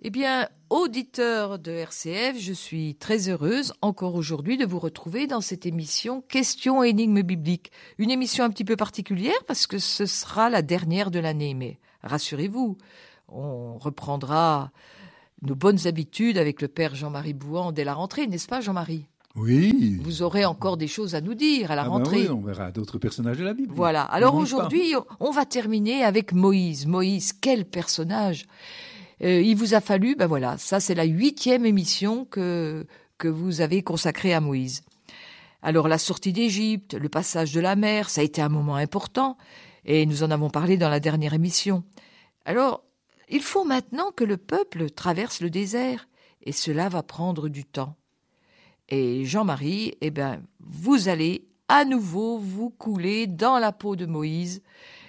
Eh bien, auditeurs de RCF, je suis très heureuse encore aujourd'hui de vous retrouver dans cette émission Questions et énigmes bibliques. Une émission un petit peu particulière parce que ce sera la dernière de l'année, mais rassurez-vous, on reprendra nos bonnes habitudes avec le Père Jean-Marie Bouhan dès la rentrée, n'est-ce pas Jean-Marie ? Oui. Vous aurez encore des choses à nous dire à la rentrée. Oui, on verra d'autres personnages de la Bible. Voilà. Alors aujourd'hui, on va terminer avec Moïse. Moïse, quel personnage ! Il vous a fallu, ça c'est la 8e émission que vous avez consacrée à Moïse. Alors la sortie d'Égypte, le passage de la mer, ça a été un moment important et nous en avons parlé dans la dernière émission. Alors, il faut maintenant que le peuple traverse le désert et cela va prendre du temps. Et Jean-Marie, vous allez à nouveau vous couler dans la peau de Moïse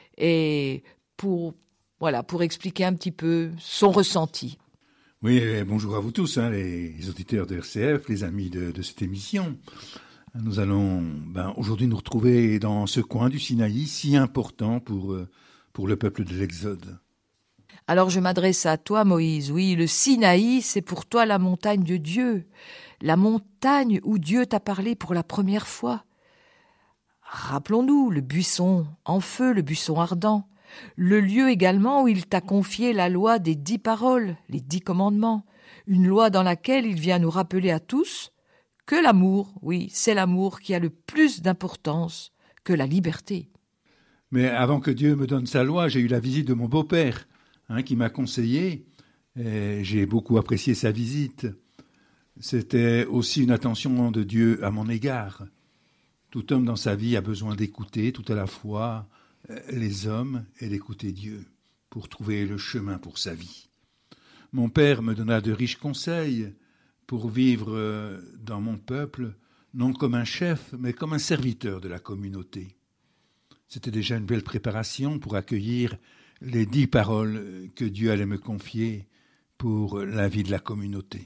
et pour expliquer un petit peu son ressenti. Oui, bonjour à vous tous, les auditeurs de RCF, les amis de cette émission. Nous allons aujourd'hui nous retrouver dans ce coin du Sinaï si important pour le peuple de l'Exode. Alors je m'adresse à toi, Moïse. Oui, le Sinaï, c'est pour toi la montagne de Dieu, la montagne où Dieu t'a parlé pour la première fois. Rappelons-nous le buisson en feu, le buisson ardent, le lieu également où il t'a confié la loi des 10 paroles, les 10 commandements, une loi dans laquelle il vient nous rappeler à tous que l'amour, oui, c'est l'amour qui a le plus d'importance que la liberté. Mais avant que Dieu me donne sa loi, j'ai eu la visite de mon beau-père, qui m'a conseillé, et j'ai beaucoup apprécié sa visite. C'était aussi une attention de Dieu à mon égard. Tout homme dans sa vie a besoin d'écouter tout à la fois les hommes et d'écouter Dieu pour trouver le chemin pour sa vie. Mon père me donna de riches conseils pour vivre dans mon peuple, non comme un chef, mais comme un serviteur de la communauté. C'était déjà une belle préparation pour accueillir les 10 paroles que Dieu allait me confier pour la vie de la communauté.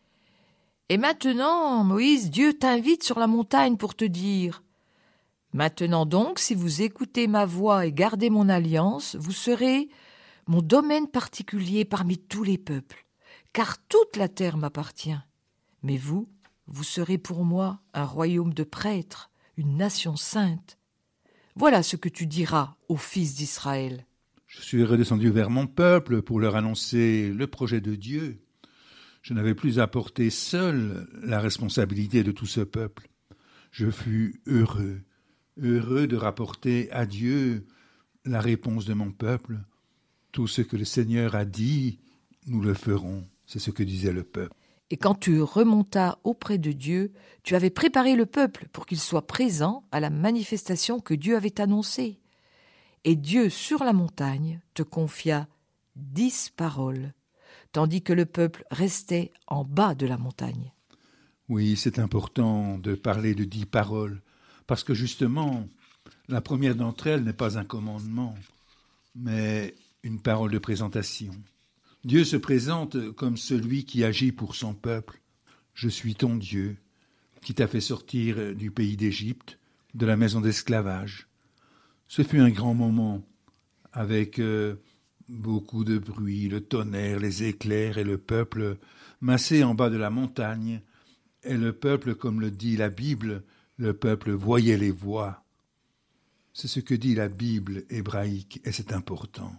Et maintenant, Moïse, Dieu t'invite sur la montagne pour te dire « Maintenant donc, si vous écoutez ma voix et gardez mon alliance, vous serez mon domaine particulier parmi tous les peuples, car toute la terre m'appartient. Mais vous serez pour moi un royaume de prêtres, une nation sainte. Voilà ce que tu diras aux fils d'Israël. » Je suis redescendu vers mon peuple pour leur annoncer le projet de Dieu. Je n'avais plus à porter seul la responsabilité de tout ce peuple. Je fus heureux de rapporter à Dieu la réponse de mon peuple. Tout ce que le Seigneur a dit, nous le ferons. C'est ce que disait le peuple. Et quand tu remontas auprès de Dieu, tu avais préparé le peuple pour qu'il soit présent à la manifestation que Dieu avait annoncée. Et Dieu, sur la montagne, te confia 10 paroles, tandis que le peuple restait en bas de la montagne. Oui, c'est important de parler de 10 paroles, parce que justement, la première d'entre elles n'est pas un commandement, mais une parole de présentation. Dieu se présente comme celui qui agit pour son peuple. Je suis ton Dieu, qui t'a fait sortir du pays d'Égypte, de la maison d'esclavage. Ce fut un grand moment, avec beaucoup de bruit, le tonnerre, les éclairs et le peuple massé en bas de la montagne. Et le peuple, comme le dit la Bible, le peuple voyait les voix. C'est ce que dit la Bible hébraïque et c'est important.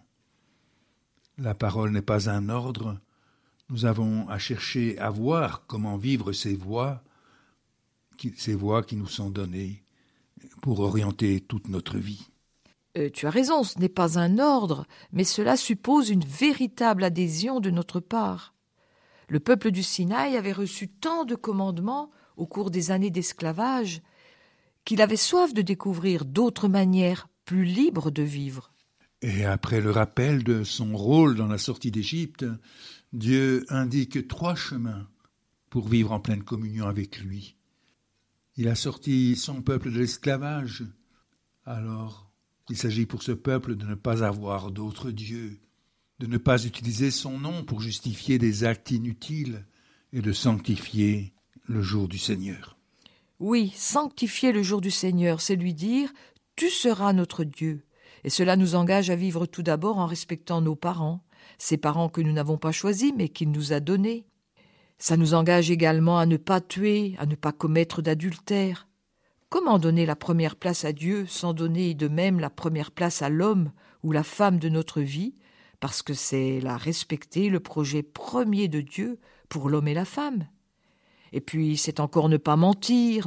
La parole n'est pas un ordre. Nous avons à chercher à voir comment vivre ces voies qui nous sont données pour orienter toute notre vie. Tu as raison, ce n'est pas un ordre, mais cela suppose une véritable adhésion de notre part. Le peuple du Sinaï avait reçu tant de commandements au cours des années d'esclavage qu'il avait soif de découvrir d'autres manières plus libres de vivre. Et après le rappel de son rôle dans la sortie d'Égypte, Dieu indique 3 chemins pour vivre en pleine communion avec lui. Il a sorti son peuple de l'esclavage. Alors, il s'agit pour ce peuple de ne pas avoir d'autres dieux, de ne pas utiliser son nom pour justifier des actes inutiles et de sanctifier le jour du Seigneur. Oui, sanctifier le jour du Seigneur, c'est lui dire « Tu seras notre Dieu ». Et cela nous engage à vivre tout d'abord en respectant nos parents, ces parents que nous n'avons pas choisis mais qu'il nous a donnés. Ça nous engage également à ne pas tuer, à ne pas commettre d'adultère. Comment donner la première place à Dieu sans donner de même la première place à l'homme ou la femme de notre vie, parce que c'est là respecter le projet premier de Dieu pour l'homme et la femme. Et puis c'est encore ne pas mentir,